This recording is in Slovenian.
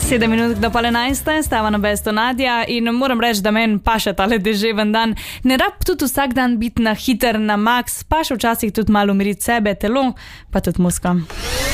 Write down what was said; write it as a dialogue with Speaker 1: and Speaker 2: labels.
Speaker 1: 7 minut do pol 11, stava na besto Nadja in moram reči, da meni paše tale deževen dan. Ne rab tudi vsak dan biti na hiter, na max, paše včasih tudi malo umiriti sebe, telo, pa tudi mozga.